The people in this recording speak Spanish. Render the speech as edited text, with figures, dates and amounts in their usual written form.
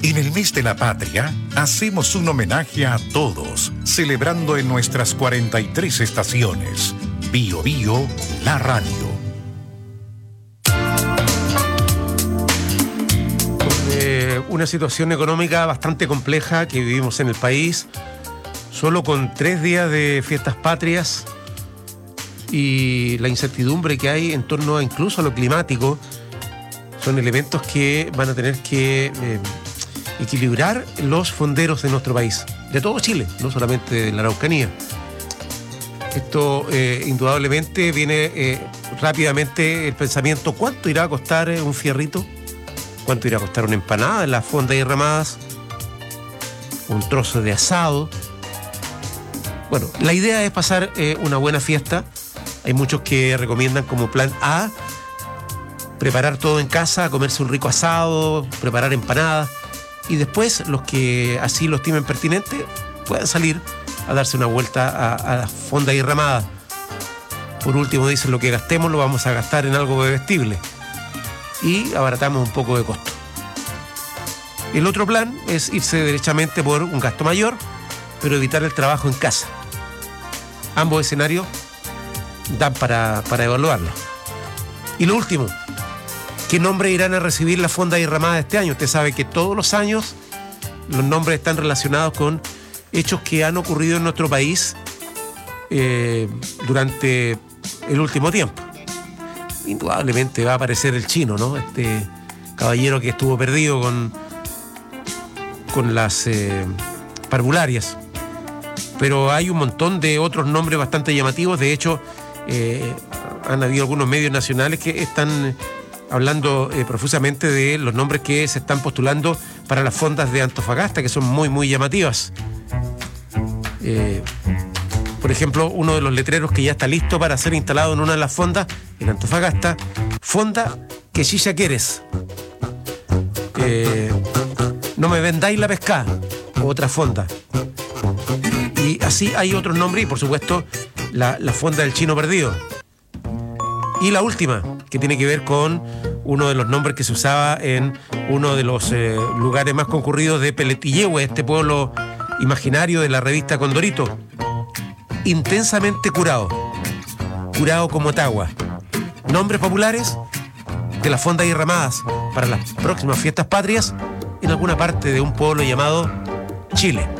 En el mes de la patria, hacemos un homenaje a todos, celebrando en nuestras 43 estaciones. Bio Bio, la radio. Una situación económica bastante compleja que vivimos en el país, solo con 3 días de fiestas patrias y la incertidumbre que hay en torno a incluso a lo climático, son elementos que van a tener que equilibrar los fonderos de nuestro país, de todo Chile, no solamente de la Araucanía. Esto indudablemente viene rápidamente el pensamiento: ¿cuánto irá a costar un fierrito? ¿Cuánto irá a costar una empanada en las fondas y ramadas? Un trozo de asado. Bueno, la idea es pasar una buena fiesta. Hay muchos que recomiendan como plan A preparar todo en casa, comerse un rico asado, preparar empanadas, y después los que así lo estimen pertinente puedan salir a darse una vuelta a las fondas y ramadas. Por último dicen: lo que gastemos lo vamos a gastar en algo bebestible, y abaratamos un poco de costo. El otro plan es irse derechamente por un gasto mayor, pero evitar el trabajo en casa. Ambos escenarios dan para evaluarlo. Y lo último, ¿qué nombre irán a recibir las fondas y ramadas este año? Usted sabe que todos los años los nombres están relacionados con hechos que han ocurrido en nuestro país durante el último tiempo. Indudablemente va a aparecer el chino, ¿no? Este caballero que estuvo perdido con las parvularias. Pero hay un montón de otros nombres bastante llamativos. De hecho, han habido algunos medios nacionales que están hablando profusamente de los nombres que se están postulando para las fondas de Antofagasta, que son muy, muy llamativas. Por ejemplo, uno de los letreros que ya está listo para ser instalado en una de las fondas en Antofagasta: fonda que chicha quieres. No me vendáis la pescada, otra fonda. Y así hay otros nombres, y por supuesto la fonda del chino perdido. Y la última, que tiene que ver con uno de los nombres que se usaba en uno de los lugares más concurridos de Peletillehue, este pueblo imaginario de la revista Condorito: intensamente curado. Curado como Tagua. Nombres populares de las fondas y ramadas para las próximas fiestas patrias en alguna parte de un pueblo llamado Chile.